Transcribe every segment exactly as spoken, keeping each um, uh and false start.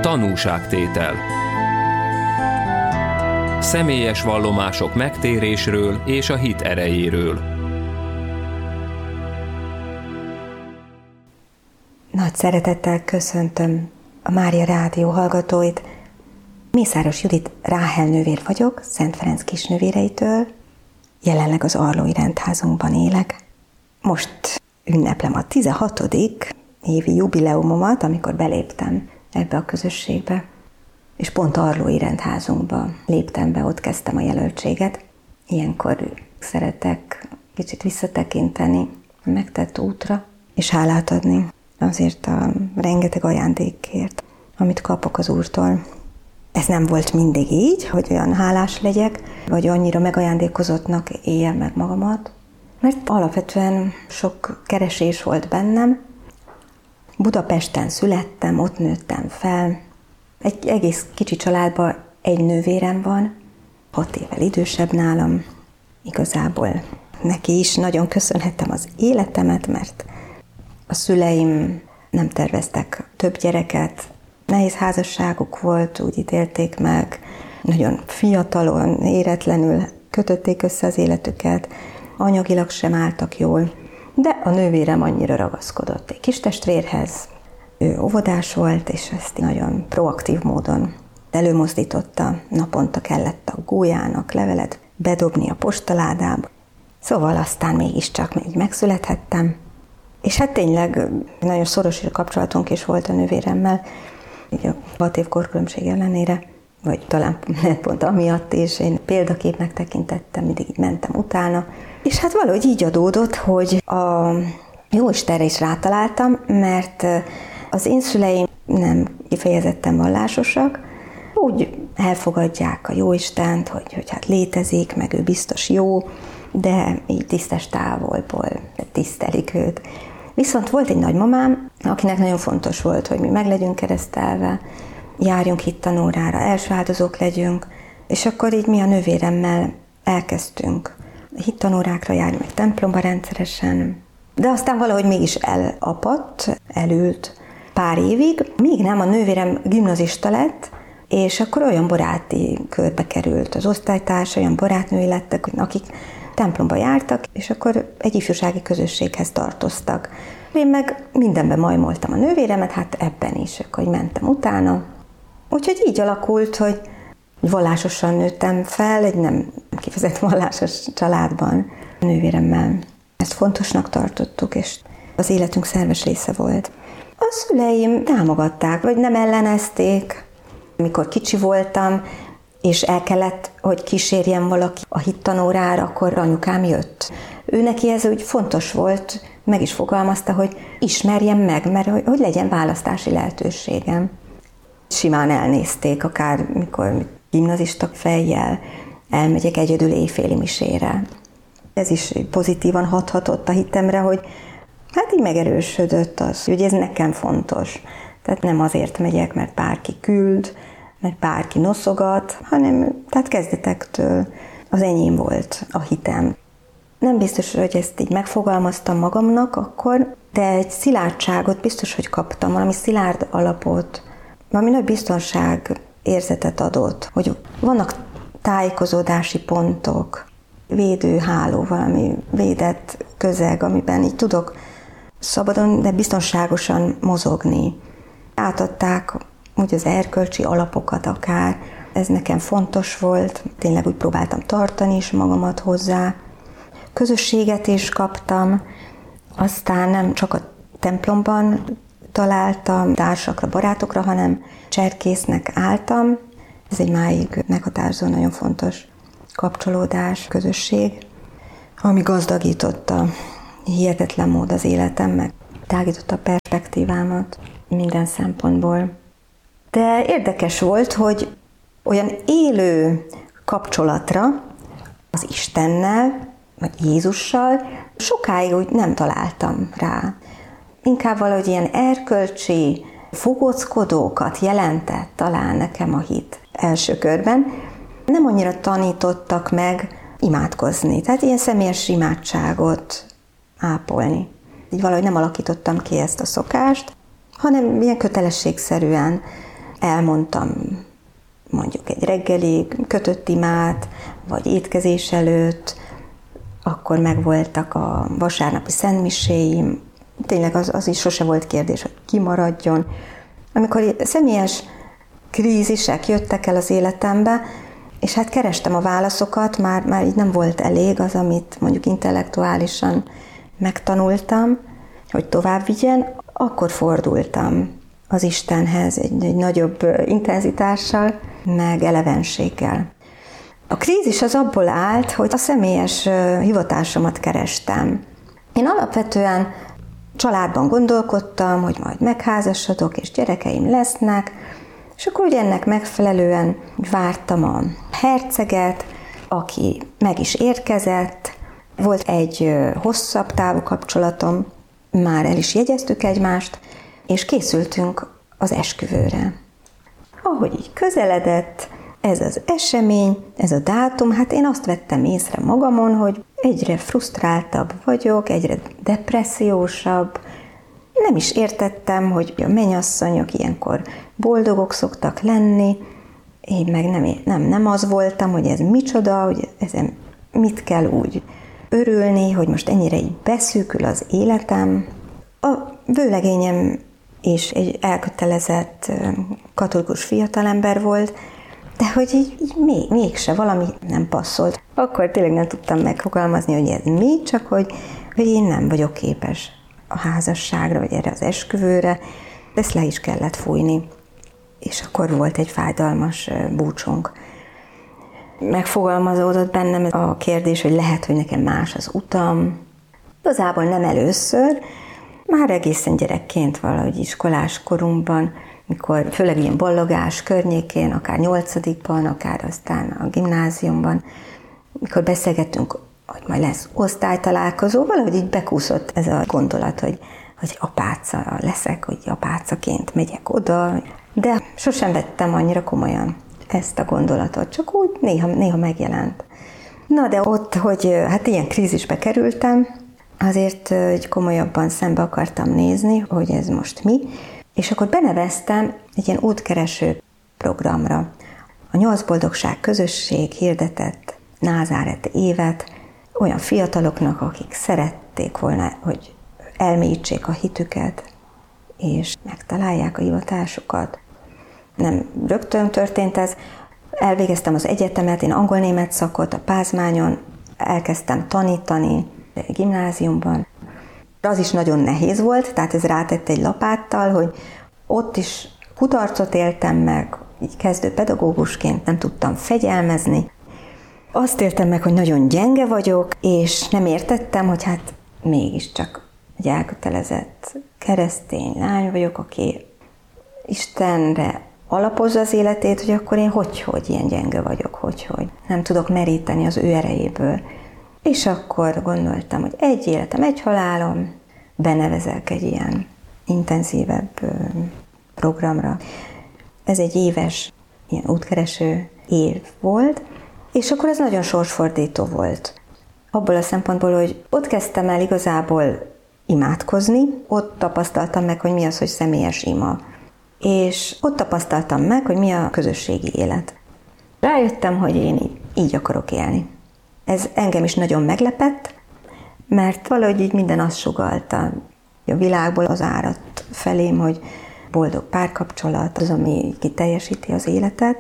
Tanúságtétel. Személyes vallomások megtérésről és a hit erejéről. Nagy szeretettel köszöntöm a Mária Rádió hallgatóit. Mészáros Judit Ráhel nővér vagyok, Szent Ferenc kisnővéreitől. Jelenleg az Arlói Rendházunkban élek. Most ünneplem a tizenhatodik évi jubileumomat, amikor beléptem ebbe a közösségbe. És pont Arlói Rendházunkba léptem be, ott kezdtem a jelöltséget. Ilyenkor szeretek kicsit visszatekinteni a megtett útra, és hálát adni azért a rengeteg ajándékért, amit kapok az Úrtól. Ez nem volt mindig így, hogy olyan hálás legyek, vagy annyira megajándékozottnak éljem meg magamat, mert alapvetően sok keresés volt bennem. Budapesten születtem, ott nőttem fel. Egy egész kicsi családban egy nővérem van, hat évvel idősebb nálam. Igazából neki is nagyon köszönhettem az életemet, mert a szüleim nem terveztek több gyereket, nehéz házasságuk volt, úgy ítélték meg, nagyon fiatalon, éretlenül kötötték össze az életüket, anyagilag sem álltak jól, de a nővérem annyira ragaszkodott egy kis testvérhez. Ő óvodás volt, és ezt nagyon proaktív módon előmozdította. Naponta kellett a gólyának levelet bedobni a postaládába. Szóval aztán mégiscsak még megszülethettem. És hát tényleg nagyon szoros kapcsolatunk is volt a nővéremmel, így a hat év korkülönbség ellenére, vagy talán pont amiatt is, én példaképnek tekintettem, mindig így mentem utána. És hát valahogy így adódott, hogy a Jóistenre is rátaláltam, mert az én szüleim nem kifejezetten vallásosak, úgy elfogadják a Jóistent, hogy, hogy hát létezik, meg ő biztos jó, de így tisztes távolból tisztelik őt. Viszont volt egy nagymamám, akinek nagyon fontos volt, hogy mi meg legyünk keresztelve, járjunk hittanórára, első áldozók legyünk, és akkor így mi a nővéremmel elkezdtünk hittanórákra járni, meg templomba rendszeresen, de aztán valahogy mégis elapadt, elült pár évig, míg nem a nővérem gimnazista lett, és akkor olyan baráti körbe került az osztálytársa, olyan barátnői lettek, akik templomba jártak, és akkor egy ifjúsági közösséghez tartoztak. Én meg mindenben majmoltam a nővéremet, hát ebben is, akkor mentem utána. Úgyhogy így alakult, hogy vallásosan nőttem fel, egy nem kifejezett vallásos családban a nővéremmel. Ezt fontosnak tartottuk, és az életünk szerves része volt. A szüleim támogatták, vagy nem ellenezték. Amikor kicsi voltam, és el kellett, hogy kísérjem valaki a hittanórára, akkor anyukám jött. Ő neki ez úgy fontos volt, meg is fogalmazta, hogy ismerjem meg, mert hogy, hogy legyen választási lehetőségem. Simán elnézték, akár mikor gimnazista fejjel elmegyek egyedül éjféli misére. Ez is pozitívan hathatott a hitemre, hogy hát így megerősödött az, hogy ez nekem fontos. Tehát nem azért megyek, mert bárki küld, mert bárki noszogat, hanem tehát kezdetektől az enyém volt a hitem. Nem biztos, hogy ezt így megfogalmaztam magamnak akkor, de egy szilárdságot biztos, hogy kaptam, valami szilárd alapot, valami nagy biztonság érzetet adott, hogy vannak tájékozódási pontok, védőháló, valami védett közeg, amiben így tudok szabadon, de biztonságosan mozogni. Átadták úgy az erkölcsi alapokat akár, ez nekem fontos volt, tényleg úgy próbáltam tartani is magamat hozzá. Közösséget is kaptam, aztán nem csak a templomban találtam társakra, barátokra, hanem cserkésznek álltam. Ez egy máig meghatározó, nagyon fontos kapcsolódás, közösség, ami gazdagította hihetetlen mód az életem, meg tágította a perspektívámat minden szempontból. De érdekes volt, hogy olyan élő kapcsolatra az Istennel, vagy Jézussal sokáig úgy nem találtam rá. Inkább valahogy ilyen erkölcsi fogóckodókat jelentett talán nekem a hit első körben. Nem annyira tanítottak meg imádkozni, tehát ilyen személyes imádságot ápolni. Így valahogy nem alakítottam ki ezt a szokást, hanem ilyen kötelességszerűen elmondtam mondjuk egy reggeli kötött imát, vagy étkezés előtt, akkor megvoltak a vasárnapi szentmiséim. Tényleg az, az is sose volt kérdés, hogy ki maradjon. Amikor személyes krízisek jöttek el az életembe, és hát kerestem a válaszokat, már, már így nem volt elég az, amit mondjuk intellektuálisan megtanultam, hogy tovább vigyen, akkor fordultam az Istenhez egy, egy nagyobb intenzitással, meg elevenséggel. A krízis az abból állt, hogy a személyes hivatásomat kerestem. Én alapvetően családban gondolkodtam, hogy majd megházasodok, és gyerekeim lesznek, és akkor ugye ennek megfelelően vártam a herceget, aki meg is érkezett. Volt egy hosszabb távú kapcsolatom, már el is jegyeztük egymást, és készültünk az esküvőre. Ahogy így közeledett ez az esemény, ez a dátum, hát én azt vettem észre magamon, hogy egyre frusztráltabb vagyok, egyre depressziósabb. Nem is értettem, hogy a mennyasszonyok ilyenkor boldogok szoktak lenni, én meg nem, nem, nem az voltam, hogy ez micsoda, hogy ezen mit kell úgy örülni, hogy most ennyire így beszűkül az életem. A vőlegényem és egy elkötelezett katolikus fiatalember volt, de hogy így, így még, mégse valami nem passzolt. Akkor tényleg nem tudtam megfogalmazni, hogy ez mi, csak hogy, hogy én nem vagyok képes a házasságra, vagy erre az esküvőre. Ezt le is kellett fújni. És akkor volt egy fájdalmas búcsónk. Megfogalmazódott bennem a kérdés, hogy lehet, hogy nekem más az utam. Igazából nem először, már egészen gyerekként valahogy iskolás korunkban, mikor főleg ilyen ballagás környékén, akár nyolcadikban, akár aztán a gimnáziumban, mikor beszélgettünk, hogy majd lesz osztálytalálkozó, valahogy így bekúszott ez a gondolat, hogy, hogy apáca leszek, hogy apácaként megyek oda, de sosem vettem annyira komolyan ezt a gondolatot, csak úgy néha, néha megjelent. Na de ott, hogy hát ilyen krízisbe kerültem, azért hogy komolyabban szembe akartam nézni, hogy ez most mi, és akkor beneveztem egy ilyen útkereső programra. A Nyolc Boldogság Közösség hirdetett Názáret évet olyan fiataloknak, akik szerették volna, hogy elmélyítsék a hitüket, és megtalálják a hivatásukat. Nem rögtön történt ez. Elvégeztem az egyetemet, én angol-német szakot a Pázmányon, elkezdtem tanítani a gimnáziumban. Az is nagyon nehéz volt, tehát ez rátett egy lapáttal, hogy ott is kudarcot éltem meg, így kezdő pedagógusként nem tudtam fegyelmezni. Azt éltem meg, hogy nagyon gyenge vagyok, és nem értettem, hogy hát mégiscsak egy elkötelezett keresztény lány vagyok, aki Istenre alapozza az életét, hogy akkor én hogy-hogy ilyen gyenge vagyok, hogy-hogy nem tudok meríteni az ő erejéből. És akkor gondoltam, hogy egy életem, egy halálom, benevezek egy ilyen intenzívebb programra. Ez egy éves ilyen útkereső év volt, és akkor ez nagyon sorsfordító volt. Abból a szempontból, hogy ott kezdtem el igazából imádkozni, ott tapasztaltam meg, hogy mi az, hogy személyes ima. És ott tapasztaltam meg, hogy mi a közösségi élet. Rájöttem, hogy én így, így akarok élni. Ez engem is nagyon meglepett, mert valahogy így minden azt sugallta a világból az áradt felém, hogy boldog párkapcsolat, az, ami kiteljesíti az életet.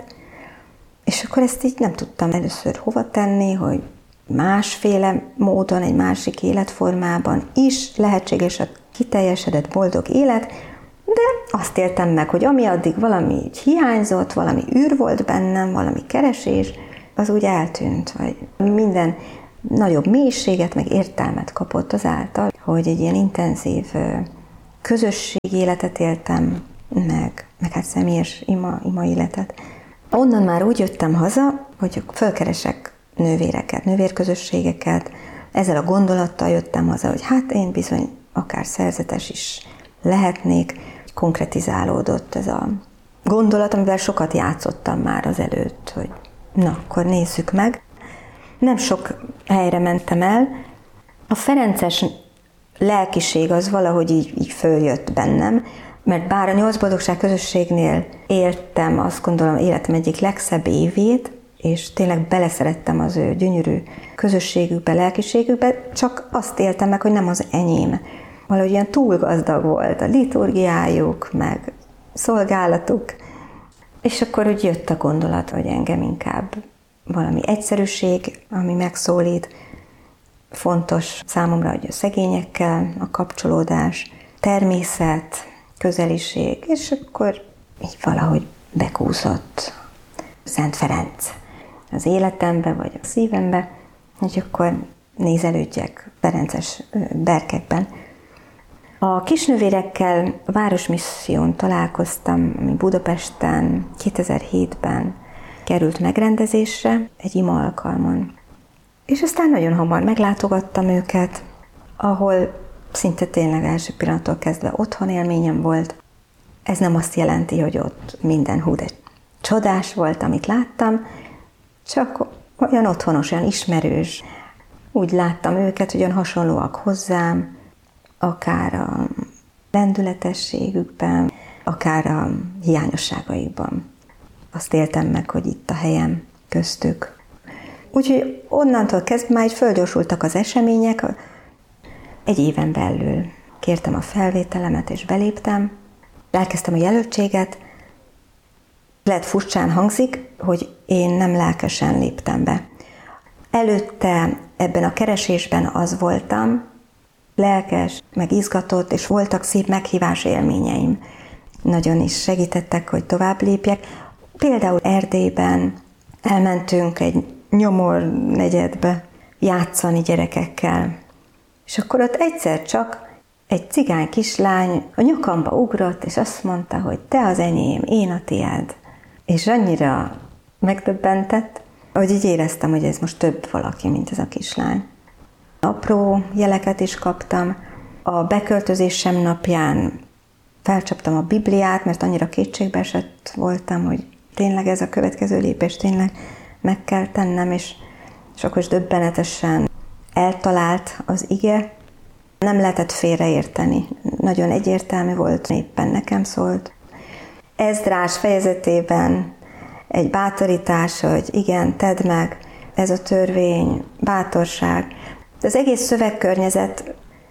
És akkor ezt így nem tudtam először hova tenni, hogy másféle módon, egy másik életformában is lehetséges a kiteljesedett boldog élet, de azt éltem meg, hogy ami addig valami így hiányzott, valami űr volt bennem, valami keresés, az úgy eltűnt, vagy minden nagyobb mélységet, meg értelmet kapott azáltal, hogy egy ilyen intenzív közösségi életet éltem, meg, meg hát személyes ima, ima életet. Onnan már úgy jöttem haza, hogy fölkeresek nővéreket, nővérközösségeket, ezzel a gondolattal jöttem haza, hogy hát én bizony akár szerzetes is lehetnék. Konkretizálódott ez a gondolat, amivel sokat játszottam már az előtt, hogy na, akkor nézzük meg. Nem sok helyre mentem el. A ferences lelkiség az valahogy így, így följött bennem. Mert bár a Nyolc Boldogság Közösségnél éltem, azt gondolom, életem egyik legszebb évét, és tényleg beleszerettem az ő gyönyörű közösségükbe, lelkiségükbe, csak azt éltem meg, hogy nem az enyém. Valahogy ilyen túl gazdag volt a liturgiájuk, meg szolgálatuk, és akkor úgy jött a gondolat, hogy engem inkább valami egyszerűség, ami megszólít. Fontos számomra, hogy a szegényekkel a kapcsolódás, természet, közeliség, és akkor így valahogy bekúszott Szent Ferenc az életembe, vagy a szívembe, hogy akkor nézelődjek ferences berkekben. A kisnővérekkel a Városmisszión találkoztam, ami Budapesten kétezer-hétben került megrendezésre egy ima alkalmon. És aztán nagyon hamar meglátogattam őket, ahol szinte tényleg első pillanattól kezdve otthon élményem volt. Ez nem azt jelenti, hogy ott minden hú, de csodás volt, amit láttam, csak olyan otthonos, olyan ismerős. Úgy láttam őket, hogy olyan hasonlóak hozzám, akár a lendületességükben, akár a hiányosságaikban. Azt éltem meg, hogy itt a helyem köztük. Úgyhogy onnantól kezdve már így fölgyorsultak az események. Egy éven belül kértem a felvételemet, és beléptem. Elkezdtem a jelöltséget. Lehet furcsán hangzik, hogy én nem lelkesen léptem be. Előtte ebben a keresésben az voltam, lelkes, meg izgatott, és voltak szép meghívás élményeim. Nagyon is segítettek, hogy tovább lépjek. Például Erdélyben elmentünk egy nyomor negyedbe játszani gyerekekkel. És akkor ott egyszer csak egy cigány kislány a nyakamba ugrott, és azt mondta, hogy te az enyém, én a tiéd. És annyira megdöbbentett, hogy így éreztem, hogy ez most több valaki, mint ez a kislány. Apró jeleket is kaptam. A beköltözésem napján felcsaptam a Bibliát, mert annyira kétségbeesett voltam, hogy tényleg ez a következő lépés, tényleg meg kell tennem, és, és akkor is döbbenetesen eltalált az ige. Nem lehetett félreérteni. Nagyon egyértelmű volt, éppen nekem szólt. Ezdrás fejezetében egy bátorítás, hogy igen, tedd meg, ez a törvény, bátorság. De az egész szövegkörnyezet,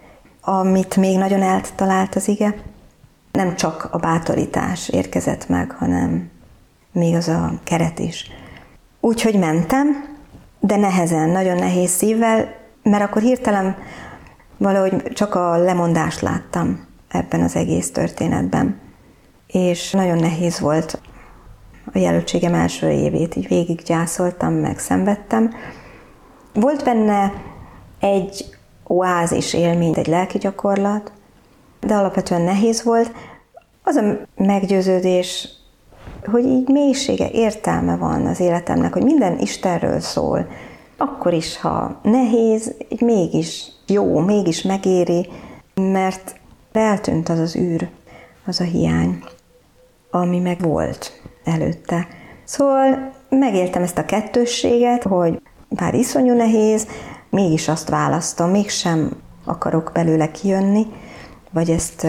amit még nagyon eltalált az ige, nem csak a bátorítás érkezett meg, hanem még az a keret is. Úgyhogy mentem, de nehezen, nagyon nehéz szívvel, mert akkor hirtelen valahogy csak a lemondást láttam ebben az egész történetben. És nagyon nehéz volt a jelöltségem első évét, így végig gyászoltam, meg szenvedtem. Volt benne egy oázis élmény, egy lelki gyakorlat, de alapvetően nehéz volt. Az a meggyőződés, hogy így mélysége, értelme van az életemnek, hogy minden Istenről szól. Akkor is, ha nehéz, mégis jó, mégis megéri, mert eltűnt az az űr, az a hiány, ami meg volt előtte. Szóval megéltem ezt a kettősséget, hogy bár iszonyú nehéz, mégis azt választom, mégsem akarok belőle kijönni, vagy ezt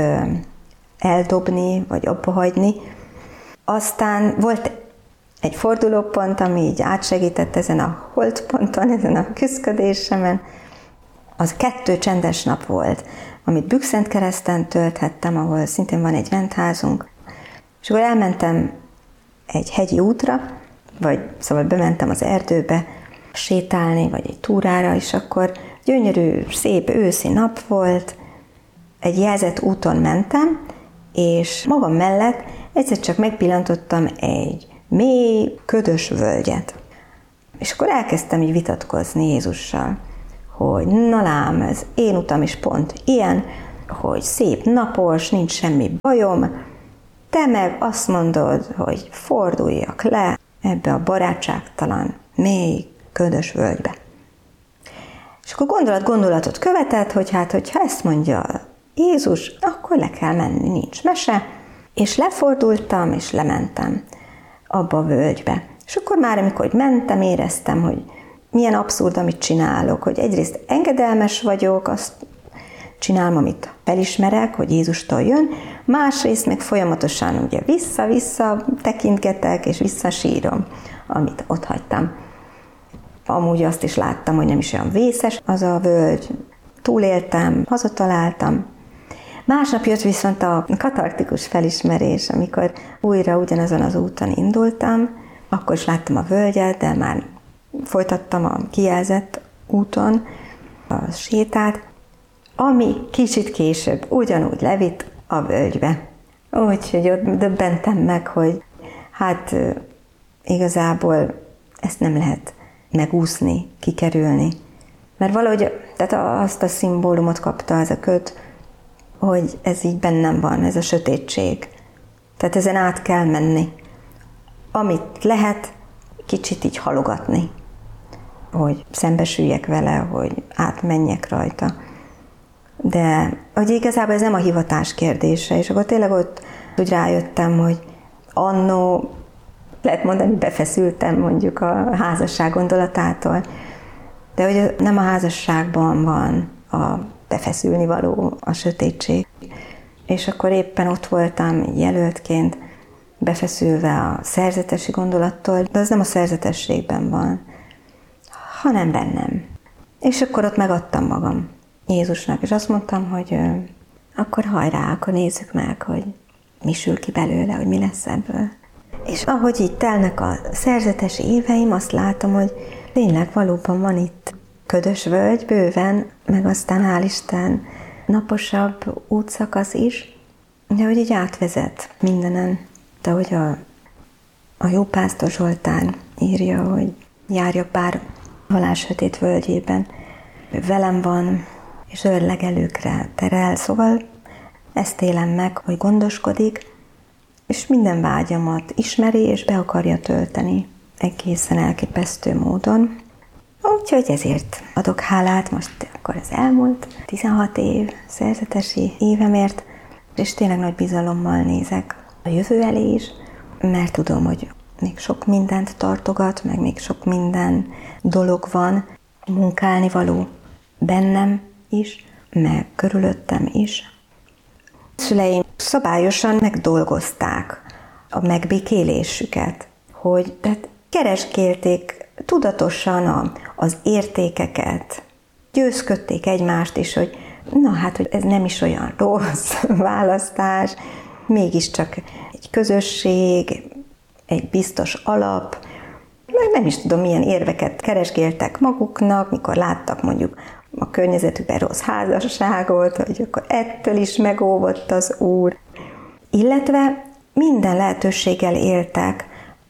eldobni, vagy abba hagyni. Aztán volt egy fordulópont, ami így átsegített ezen a holdponton, ezen a küszködésemen. Az kettő csendes nap volt, amit Bükkszentkereszten tölthettem, ahol szintén van egy rendházunk. És akkor elmentem egy hegyi útra, vagy szóval bementem az erdőbe sétálni, vagy egy túrára, és akkor gyönyörű, szép őszi nap volt, egy jelzett úton mentem, és magam mellett egyszer csak megpillantottam egy mély, ködös völgyet. És akkor elkezdtem így vitatkozni Jézussal, hogy na lám, ez én utam is pont ilyen, hogy szép napos, nincs semmi bajom, te meg azt mondod, hogy forduljak le ebbe a barátságtalan, mély, ködös völgybe. És akkor gondolat gondolatot követett, hogy hát, hogyha ezt mondja Jézus, akkor le kell menni, nincs mese, és lefordultam, és lementem abba a völgybe. És akkor már, amikor mentem, éreztem, hogy milyen abszurd, amit csinálok, hogy egyrészt engedelmes vagyok, azt csinálom, amit felismerek, hogy Jézustól jön, Másrészt meg folyamatosan ugye vissza-vissza tekintgetek, és visszasírom, amit ott hagytam. Amúgy azt is láttam, hogy nem is olyan vészes az a völgy. Túléltem, hazataláltam. Másnap jött viszont a katartikus felismerés, amikor újra ugyanazon az úton indultam, akkor is láttam a völgyet, de már folytattam a kijelzett úton a sétát, ami kicsit később ugyanúgy levitt a völgybe. Úgyhogy ott döbbentem meg, hogy hát igazából ezt nem lehet megúszni, kikerülni. Mert valahogy tehát azt a szimbólumot kapta ez a köd, hogy ez így bennem van, ez a sötétség. Tehát ezen át kell menni. Amit lehet, kicsit így halogatni, hogy szembesüljek vele, hogy átmenjek rajta. De hogy igazából ez nem a hivatás kérdése, és akkor tényleg ott úgy rájöttem, hogy annó, lehet mondani, befeszültem mondjuk a házasság gondolatától, de hogy nem a házasságban van a befeszülni való, a sötétség. És akkor éppen ott voltam jelöltként, befeszülve a szerzetesi gondolattól, de az nem a szerzetességben van, hanem bennem. És akkor ott megadtam magam Jézusnak, és azt mondtam, hogy ö, akkor hajrá, akkor nézzük meg, hogy mi sül ki belőle, hogy mi lesz ebből. És ahogy így telnek a szerzetesi éveim, azt látom, hogy tényleg valóban van itt ködös völgy, bőven, meg aztán hál' Isten naposabb útszakasz is, de hogy így átvezet mindenen. De hogy a, a jó pásztor Zsoltán írja, hogy járjak bár halálsötét völgyében, velem van, és zöld legelőkre terel, szóval ezt élem meg, hogy gondoskodik, és minden vágyamat ismeri, és be akarja tölteni egészen elképesztő módon. Úgyhogy ezért adok hálát, most akkor az elmúlt tizenhat év szerzetesi évemért, és tényleg nagy bizalommal nézek a jövő elé is, mert tudom, hogy még sok mindent tartogat, meg még sok minden dolog van, munkálni való bennem is, meg körülöttem is. Szüleim szabályosan megdolgozták a megbékélésüket, hogy tehát kereskélték tudatosan a, az értékeket, győzködték egymást is, hogy na hát, hogy ez nem is olyan rossz választás, mégiscsak egy közösség, egy biztos alap, meg nem is tudom, milyen érveket keresgéltek maguknak, mikor láttak mondjuk a környezetükben rossz házasságot, hogy akkor ettől is megóvott az Úr. Illetve minden lehetőséggel éltek,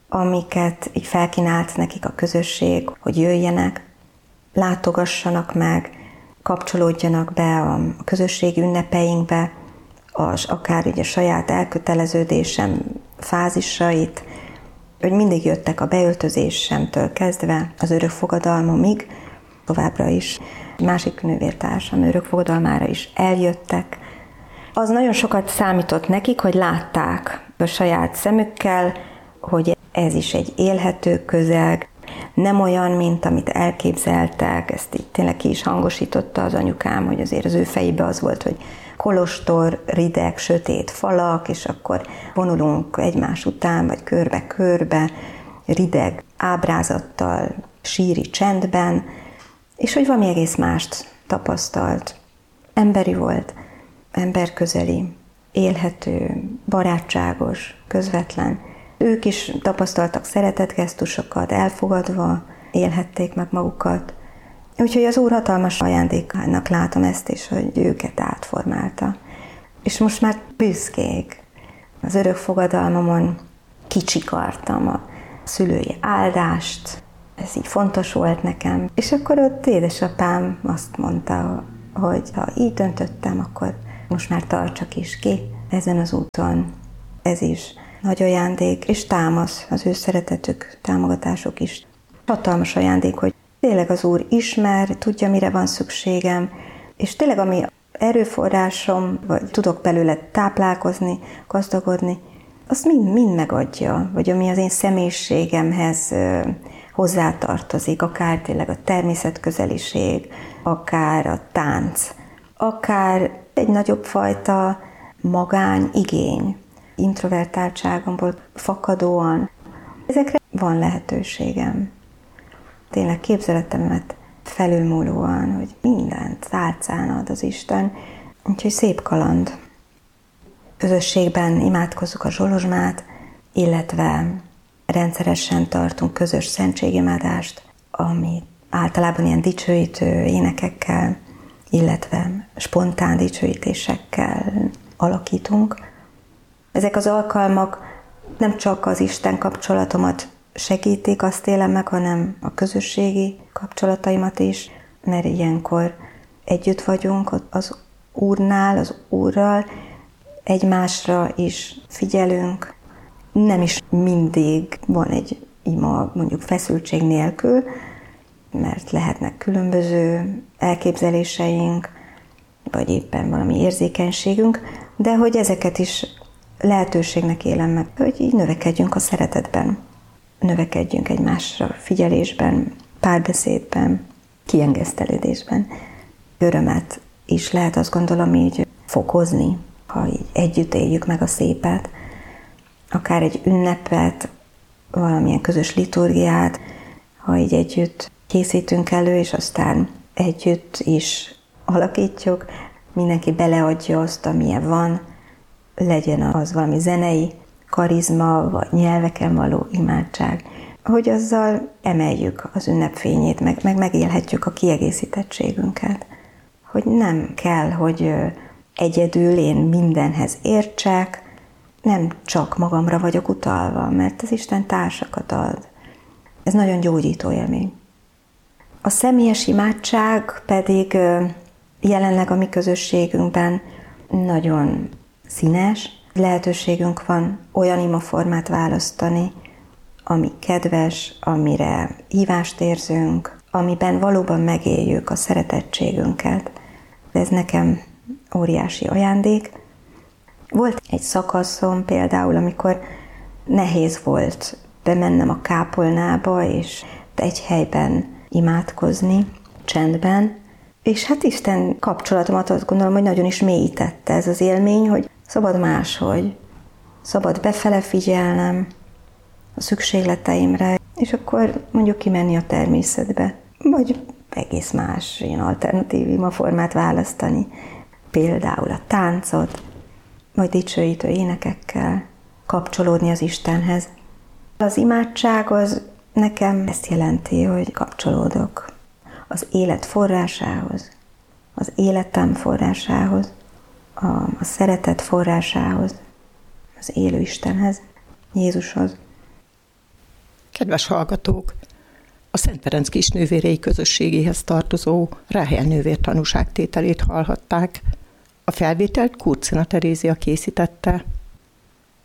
amiket így felkínált nekik a közösség, hogy jöjjenek, látogassanak meg, kapcsolódjanak be a közösség ünnepeinkbe, az akár ugye a saját elköteleződésem fázisait, hogy mindig jöttek a beöltözésemtől kezdve az örökfogadalmamig, továbbra is. Másik nővértársam örökfogadalmára is eljöttek. Az nagyon sokat számított nekik, hogy látták a saját szemükkel, hogy ez is egy élhető közeg, nem olyan, mint amit elképzeltek, ezt így tényleg ki is hangosította az anyukám, hogy azért az ő fejébe az volt, hogy kolostor, rideg, sötét falak, és akkor vonulunk egymás után, vagy körbe-körbe, rideg ábrázattal, síri csendben, és hogy valami egész mást tapasztalt. Emberi volt, emberközeli, élhető, barátságos, közvetlen. Ők is tapasztaltak szeretetgesztusokat, elfogadva élhették meg magukat. Úgyhogy az Úr hatalmas ajándékának látom ezt is, hogy őket átformálta. És most már büszkék. Az örökfogadalmamon kicsikartam a szülői áldást, ez így fontos volt nekem. És akkor ott édesapám azt mondta, hogy ha így döntöttem, akkor most már tartsak is ki ezen az úton. Ez is nagy ajándék, és támasz az ő szeretetük, támogatások is. Hatalmas ajándék, hogy tényleg az Úr ismer, tudja, mire van szükségem, és tényleg ami erőforrásom, vagy tudok belőle táplálkozni, gazdagodni, azt mind, mind megadja, vagy ami az én személyiségemhez hozzátartozik, akár tényleg a természetközeliség, akár a tánc, akár egy nagyobb fajta magány, igény, introvertáltságomból fakadóan. Ezekre van lehetőségem. Tényleg képzeletemet felülmúlóan, hogy mindent tálcán ad az Isten. Úgyhogy szép kaland. Közösségben imádkozzuk a Zsolozsmát, illetve rendszeresen tartunk közös szentségimádást, ami általában ilyen dicsőítő énekekkel, illetve spontán dicsőítésekkel alakítunk. Ezek az alkalmak nem csak az Isten kapcsolatomat segítik, azt élem meg, hanem a közösségi kapcsolataimat is, mert ilyenkor együtt vagyunk az Úrnál, az Úrral, egymásra is figyelünk. Nem is mindig van egy ima, mondjuk feszültség nélkül, mert lehetnek különböző elképzeléseink, vagy éppen valami érzékenységünk, de hogy ezeket is lehetőségnek élem meg, hogy így növekedjünk a szeretetben, növekedjünk egymásra figyelésben, párbeszédben, kiengesztelődésben. Örömet is lehet, azt gondolom, így fokozni, ha így együtt éljük meg a szépet, akár egy ünnepet, valamilyen közös liturgiát, ha így együtt készítünk elő, és aztán együtt is alakítjuk, mindenki beleadja azt, amilyen van, legyen az valami zenei karizma, vagy nyelveken való imádság, hogy azzal emeljük az ünnepfényét, meg, meg megélhetjük a kiegészítettségünket. Hogy nem kell, hogy egyedül én mindenhez értsek, nem csak magamra vagyok utalva, mert az Isten társakat ad. Ez nagyon gyógyító élmény. A személyes imádság pedig jelenleg a mi közösségünkben nagyon színes. Lehetőségünk van olyan imaformát választani, ami kedves, amire hívást érzünk, amiben valóban megéljük a szeretettségünket. Ez nekem óriási ajándék. Volt egy szakaszom például, amikor nehéz volt bemennem a kápolnába, és egy helyben imádkozni, csendben, és hát Isten kapcsolatomat azt gondolom, hogy nagyon is mélyítette ez az élmény, hogy szabad máshogy, szabad befele figyelnem a szükségleteimre, és akkor mondjuk kimenni a természetbe, vagy egész más ilyen alternatív imaformát választani, például a táncot, vagy dicsőítő énekekkel kapcsolódni az Istenhez. Az imádság az nekem ezt jelenti, hogy kapcsolódok az élet forrásához, az életem forrásához, a, a szeretet forrásához, az élő Istenhez, Jézushoz. Kedves hallgatók! A Szent Ferenc kisnővérei közösségéhez tartozó Ráhel nővér tanúságtételét hallhatták. A felvételt Kurcina Terézia készítette.